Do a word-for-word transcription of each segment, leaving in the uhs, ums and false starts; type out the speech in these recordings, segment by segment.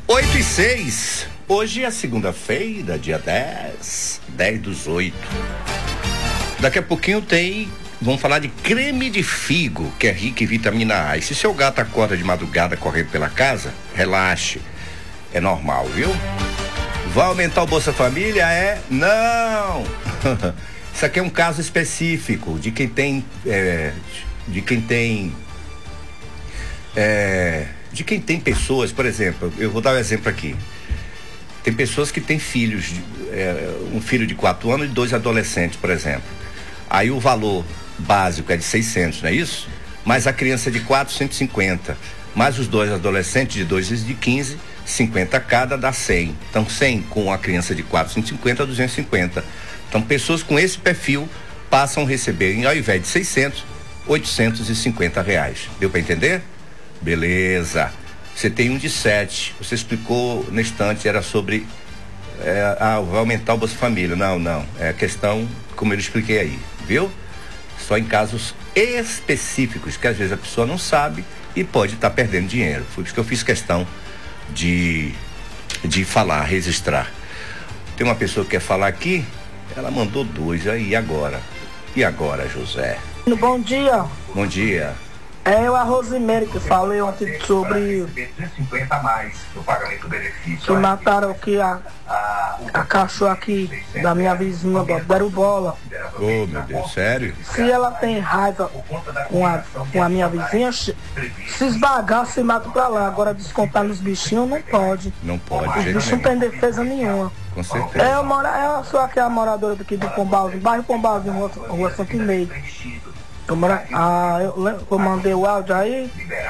oito e seis. Hoje é segunda-feira, dia dez, dez dos oito. Daqui a pouquinho tem, vamos falar de creme de figo, que é rico em vitamina A. E se seu gato acorda de madrugada correndo pela casa, relaxe, é normal, viu? Vai aumentar o Bolsa Família? É? Não! Isso aqui é um caso específico de quem tem, é, de quem tem, é, de quem tem pessoas, por exemplo, eu vou dar um exemplo aqui. Tem pessoas que têm filhos, é, um filho de quatro anos e dois adolescentes, por exemplo. Aí o valor básico é de seiscentos, não é isso? Mas a criança de quatro, cento e cinquenta. Mais os dois adolescentes de dois e de quinze, cinquenta cada dá cem. Então cem com a criança de quatro, cento e cinquenta, duzentos e cinquenta. Então pessoas com esse perfil passam a receber, ao invés de seiscentos, oitocentos e cinquenta reais. Deu para entender? Beleza. Você tem um de sete. Você explicou na estante, era sobre é, ah, vai aumentar o Bolsa Família. Não, não. É questão, como eu expliquei aí, viu? Só em casos específicos, que às vezes a pessoa não sabe e pode estar tá perdendo dinheiro. Foi isso que eu fiz questão de, de falar, registrar. Tem uma pessoa que quer falar aqui, ela mandou dois aí, e agora? E agora, José? Bom dia. Bom dia. É eu, a Rosimeire, que falei ontem sobre cinquenta a mais do pagamento do benefício. Que mataram aqui a, a cachorra aqui da minha vizinha, deram bola. Oh, meu Deus, sério? Se ela tem raiva com a, com a minha vizinha, se esbagar, se mata pra lá. Agora descontar nos bichinhos não pode. Não pode, Os gente. bichos não tem defesa nenhuma. Com certeza. É, eu, moro, eu sou aqui a moradora daqui do Pombalzinho, bairro Pombalzinho, rua, rua Santo Inês. Eu, mora, ah, eu, eu mandei o áudio aí.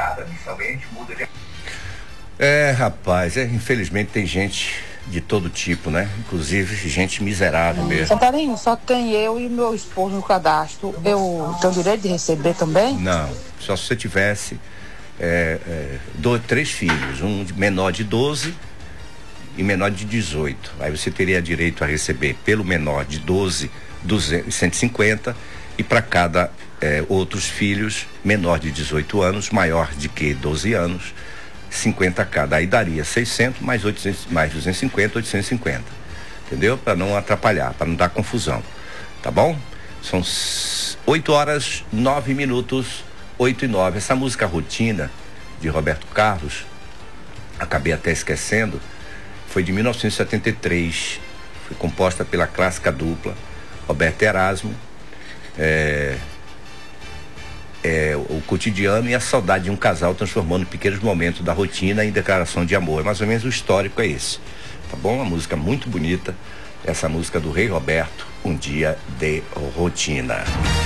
É, rapaz, é, infelizmente tem gente de todo tipo, né? Inclusive gente miserável mesmo. Santarinho, só tem eu e meu esposo no cadastro. Eu tenho direito de receber também? Não, só se você tivesse é, é, dois, três filhos, um menor de doze e menor de dezoito. Aí você teria direito a receber pelo menor de doze, duzentos, cento e cinquenta, e para cada é, outros filhos menor de dezoito anos, maior de que doze anos, cinquenta cada. Aí daria seiscentos mais oitocentos, mais duzentos e cinquenta, oitocentos e cinquenta. Entendeu? Para não atrapalhar, para não dar confusão. Tá bom? São oito horas, nove minutos, oito e nove. Essa música Rotina, de Roberto Carlos, acabei até esquecendo, foi de mil novecentos e setenta e três. Foi composta pela clássica dupla Roberto Erasmo. É, é, o cotidiano e a saudade de um casal transformando pequenos momentos da rotina em declaração de amor. Mais ou menos o histórico é esse, tá bom? Uma música muito bonita, essa música do Rei Roberto, Um Dia de Rotina.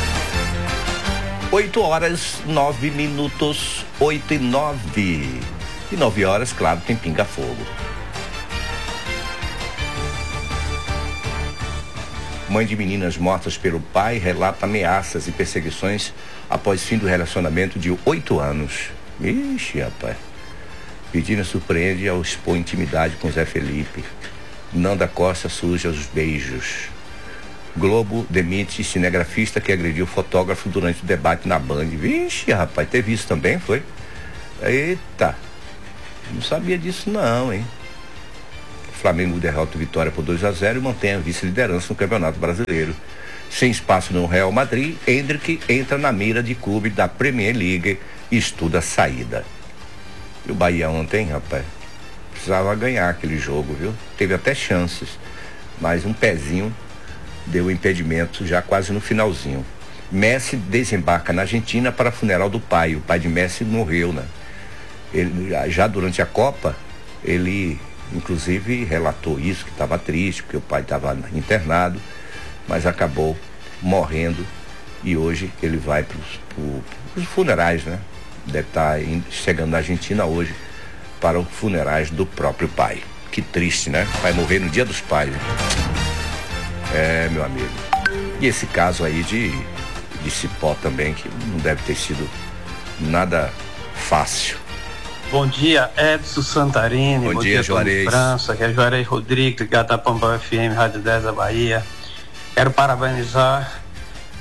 oito horas, nove minutos, oito e nove. E nove horas, claro, tem Pinga Fogo. Mãe de meninas mortas pelo pai relata ameaças e perseguições após fim do relacionamento de oito anos. Ixi, rapaz. Virgínia surpreende ao expor intimidade com Zé Felipe. Nanda Costa surge aos beijos. Globo demite cinegrafista que agrediu fotógrafo durante o debate na Band. Vixe, rapaz, teve isso também, foi? Eita, não sabia disso não, hein? Flamengo derrota o Vitória por dois a zero e mantém a vice-liderança no Campeonato Brasileiro. Sem espaço no Real Madrid, Endrick entra na mira de clube da Premier League e estuda a saída. E o Bahia ontem, rapaz, precisava ganhar aquele jogo, viu? Teve até chances, mas um pezinho deu impedimento já quase no finalzinho. Messi desembarca na Argentina para funeral do pai. O pai de Messi morreu, né? Ele, já durante a Copa, ele inclusive relatou isso, que estava triste, porque o pai estava internado, mas acabou morrendo e hoje ele vai para os funerais, né? Deve estar chegando na Argentina hoje para os funerais do próprio pai. Que triste, né? Vai morrer no dia dos pais, né? É, meu amigo. E esse caso aí de, de Cipó também, que não deve ter sido nada fácil. Bom dia, Edson Santarini. Bom, Bom dia, dia Juarez. França, que é Juarez Rodrigues, ligado da Pamba F M, Rádio dez da Bahia. Quero parabenizar a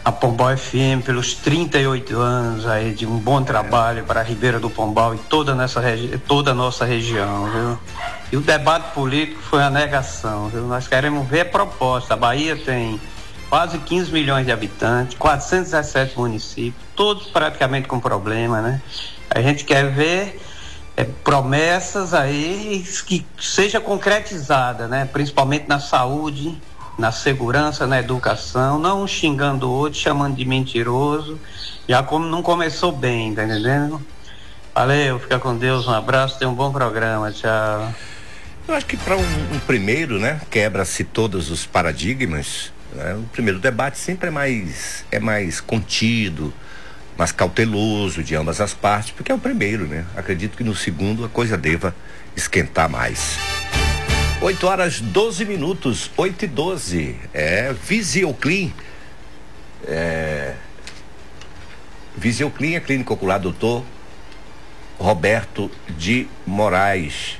a Pombal F M pelos trinta e oito anos aí de um bom trabalho para a Ribeira do Pombal e toda, nessa regi- toda a nossa região, viu? E o debate político foi a negação, viu? Nós queremos ver a proposta. A Bahia tem quase quinze milhões de habitantes, quatrocentos e dezessete municípios, todos praticamente com problema, né? A gente quer ver é, promessas aí que seja concretizada, né? Principalmente na saúde, na segurança, na educação, não um xingando o outro, chamando de mentiroso, já como não começou bem, tá entendendo? Valeu, fica com Deus, um abraço, tenha um bom programa, tchau. Eu acho que para um, um primeiro, né, quebra-se todos os paradigmas, né? O primeiro debate sempre é mais, é mais contido, mais cauteloso de ambas as partes, porque é o primeiro, né? Acredito que no segundo a coisa deva esquentar mais. oito horas doze minutos, oito e doze. É Visioclean. É, Visioclean é clínica ocular doutor Roberto de Moraes.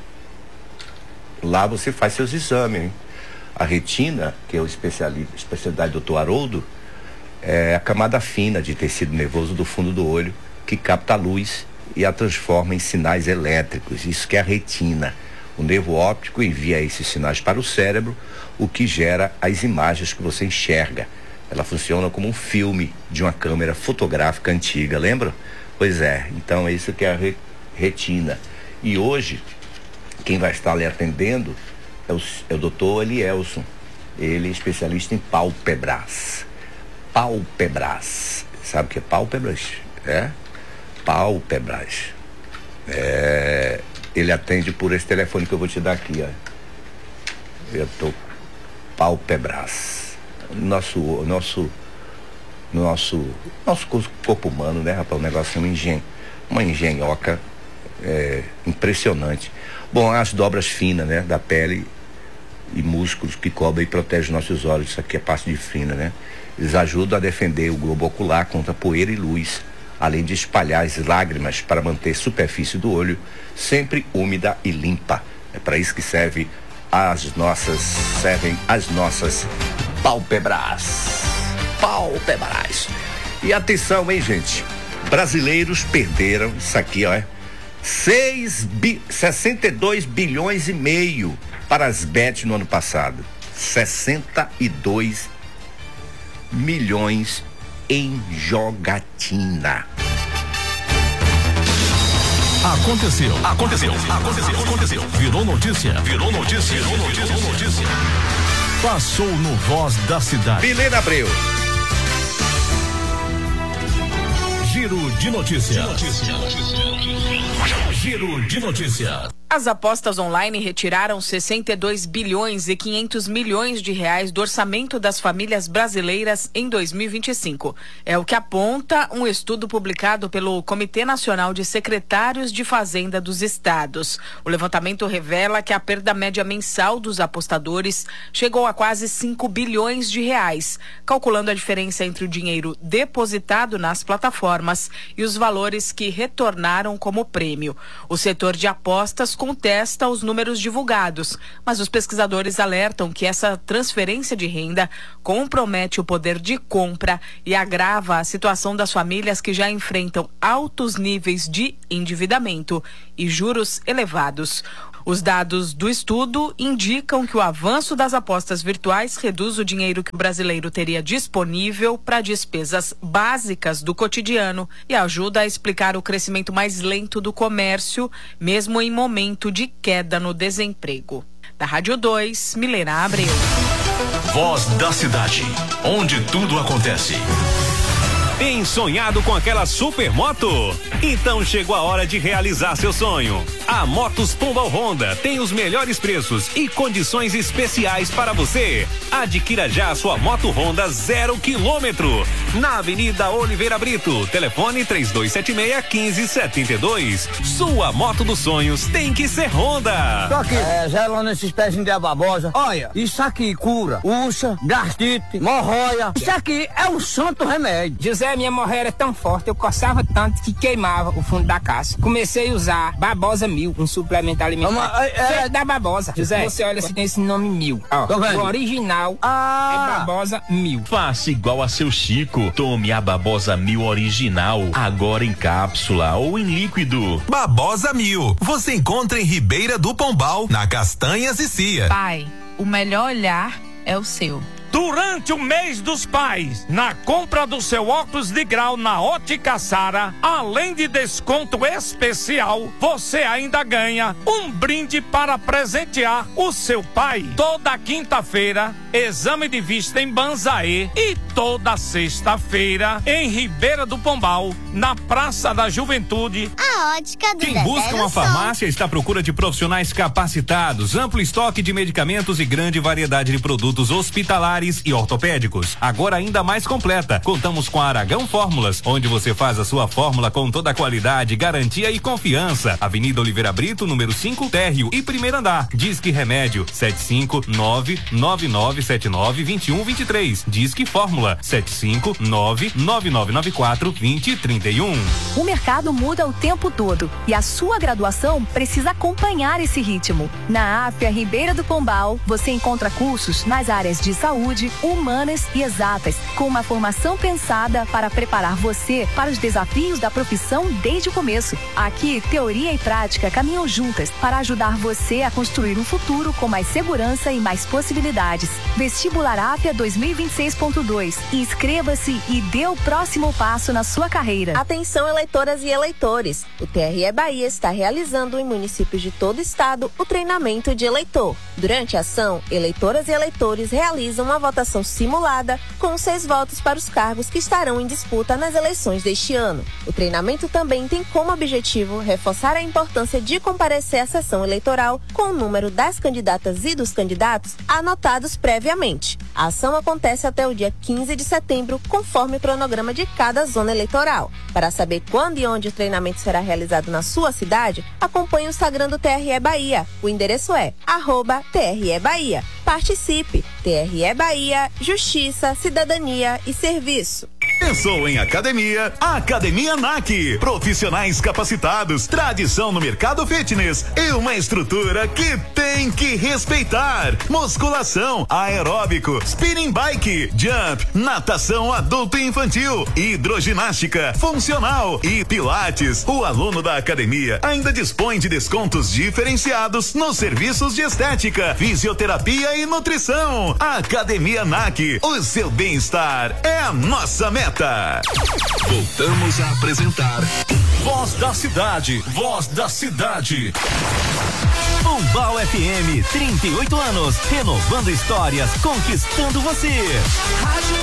Lá você faz seus exames, hein? A retina, que é o especialista, especialidade do doutor Haroldo, é a camada fina de tecido nervoso do fundo do olho que capta a luz e a transforma em sinais elétricos. Isso que é a retina. O nervo óptico envia esses sinais para o cérebro, o que gera as imagens que você enxerga. Ela funciona como um filme de uma câmera fotográfica antiga, lembra? Pois é, então é isso que é a re- retina. E hoje, quem vai estar lhe atendendo é o, é o doutor Elielson. Ele é especialista em pálpebras. Pálpebras. Sabe o que é pálpebras? É? Pálpebras. É... Ele atende por esse telefone que eu vou te dar aqui, ó. Eu tô pálpebras. Nosso, nosso, nosso, nosso corpo humano, né, rapaz? O negócio é uma, engen, uma engenhoca é, impressionante. Bom, as dobras finas, né, da pele e músculos que cobrem e protegem nossos olhos. Isso aqui é parte de fina, né? Eles ajudam a defender o globo ocular contra poeira e luz, além de espalhar as lágrimas para manter a superfície do olho sempre úmida e limpa. É para isso que serve as nossas, servem as nossas pálpebras. Pálpebras. E atenção, hein, gente? Brasileiros perderam, isso aqui, ó, é seis bi, sessenta e dois bilhões e meio para as bets no ano passado. sessenta e dois milhões em jogatina. Aconteceu, aconteceu, aconteceu, aconteceu. Virou notícia, virou notícia, virou notícia, virou notícia. Passou no Voz da Cidade. Milena Abreu. Giro de notícias. Giro de notícias. As apostas online retiraram sessenta e dois bilhões e quinhentos milhões de reais do orçamento das famílias brasileiras em dois mil e vinte e cinco. É o que aponta um estudo publicado pelo Comitê Nacional de Secretários de Fazenda dos Estados. O levantamento revela que a perda média mensal dos apostadores chegou a quase cinco bilhões de reais, calculando a diferença entre o dinheiro depositado nas plataformas e os valores que retornaram como prêmio. O setor de apostas contesta os números divulgados, mas os pesquisadores alertam que essa transferência de renda compromete o poder de compra e agrava a situação das famílias que já enfrentam altos níveis de endividamento e juros elevados. Os dados do estudo indicam que o avanço das apostas virtuais reduz o dinheiro que o brasileiro teria disponível para despesas básicas do cotidiano e ajuda a explicar o crescimento mais lento do comércio, mesmo em momento de queda no desemprego. Da Rádio dois, Milena Abreu. Voz da Cidade, onde tudo acontece. Tem sonhado com aquela super moto? Então chegou a hora de realizar seu sonho. A Motos Pombal Honda tem os melhores preços e condições especiais para você. Adquira já a sua moto Honda zero quilômetro. Na Avenida Oliveira Brito, telefone três dois sete seis, um cinco sete dois. Sua moto dos sonhos tem que ser Honda. Tô aqui, é, gelando esses pezinhos de ababosa. Olha, isso aqui cura, ursa, gastrite, morroia. Isso aqui é um santo remédio. José, minha morreira era tão forte, eu coçava tanto que queimava o fundo da caixa. Comecei a usar Babosa Mil, um suplemento alimentar. Uma, é, é da Babosa. José, você olha se tem esse nome Mil. Ó, o original ah. é Babosa Mil. Faça igual a seu Chico. Tome a Babosa Mil original, agora em cápsula ou em líquido. Babosa Mil. Você encontra em Ribeira do Pombal, na Castanhas e Cia. Pai, o melhor olhar é o seu. Durante o mês dos pais, na compra do seu óculos de grau na Ótica Sara, além de desconto especial, você ainda ganha um brinde para presentear o seu pai. Toda quinta-feira, exame de vista em Banzaê e toda sexta-feira em Ribeira do Pombal, na Praça da Juventude. A Ótica do Quem busca uma farmácia está à procura de profissionais capacitados, amplo estoque de medicamentos e grande variedade de produtos hospitalares e ortopédicos. Agora ainda mais completa. Contamos com a Aragão Fórmulas, onde você faz a sua fórmula com toda a qualidade, garantia e confiança. Avenida Oliveira Brito, número cinco, térreo e primeiro andar. Disque Remédio sete cinco nove nove nove sete nove dois um dois três. Disque Fórmula sete cinco nove nove nove nove quatro dois zero três um. O mercado muda o tempo todo e a sua graduação precisa acompanhar esse ritmo. Na Áfia Ribeira do Pombal, você encontra cursos nas áreas de saúde, humanas e exatas, com uma formação pensada para preparar você para os desafios da profissão desde o começo. Aqui, teoria e prática caminham juntas para ajudar você a construir um futuro com mais segurança e mais possibilidades. Vestibular Áfia dois mil e vinte e seis ponto dois. Inscreva-se e dê o próximo passo na sua carreira. Atenção, eleitoras e eleitores. O T R E Bahia está realizando em municípios de todo o estado o treinamento de eleitor. Durante a ação, eleitoras e eleitores realizam uma votação simulada com seis votos para os cargos que estarão em disputa nas eleições deste ano. O treinamento também tem como objetivo reforçar a importância de comparecer à sessão eleitoral com o número das candidatas e dos candidatos anotados previamente. A ação acontece até o dia quinze de setembro, conforme o cronograma de cada zona eleitoral. Para saber quando e onde o treinamento será realizado na sua cidade, acompanhe o Instagram do T R E Bahia. O endereço é arroba T R E Bahia. Participe! T R E Bahia, Justiça, Cidadania e Serviço. Pensou em academia? Academia N A C. Profissionais capacitados, tradição no mercado fitness e uma estrutura que tem que respeitar. Musculação, aeróbico, spinning bike, jump, natação adulto e infantil, hidroginástica, funcional e pilates. O aluno da academia ainda dispõe de descontos diferenciados nos serviços de estética, fisioterapia e nutrição. Academia N A C. O seu bem-estar é a nossa meta. Voltamos a apresentar Voz da Cidade. Voz da Cidade. Pombal F M, trinta e oito anos, renovando histórias, conquistando você. Rádio